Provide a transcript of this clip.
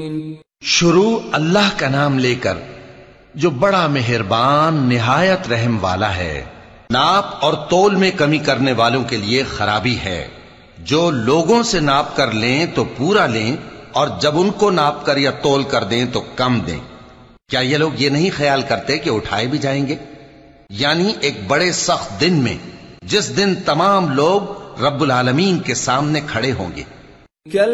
शुरू अल्लाह का नाम लेकर जो बड़ा मेहरबान निहायत रहम वाला है। नाप और तोल में कमी करने वालों के लिए खराबी है। जो लोगों से नाप कर लें तो पूरा लें, और जब उनको नाप कर या तोल कर दें तो कम दें। क्या ये लोग ये नहीं ख्याल करते कि उठाए भी जाएंगे? यानी एक बड़े सख्त दिन में, जिस दिन तमाम लोग रब्बुल आलमीन के सामने खड़े होंगे।